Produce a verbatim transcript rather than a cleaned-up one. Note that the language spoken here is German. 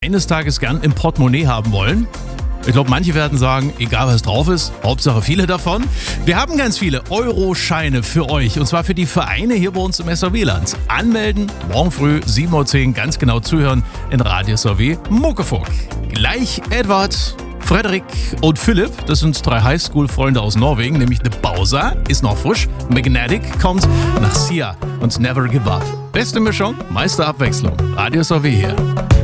eines Tages gern im Portemonnaie haben wollen. Ich glaube, manche werden sagen, egal was drauf ist, Hauptsache viele davon. Wir haben ganz viele Euro-Scheine für euch und zwar für die Vereine hier bei uns im S R W-Land. Anmelden, morgen früh sieben Uhr zehn, ganz genau zuhören in Radio S R W Muckefuck. Gleich Edward, Frederik und Philipp, das sind drei Highschool-Freunde aus Norwegen, nämlich The Bowser, ist noch frisch, Magnetic kommt nach Sia und Never Give Up. Beste Mischung, meiste Abwechslung. Radio S R W hier.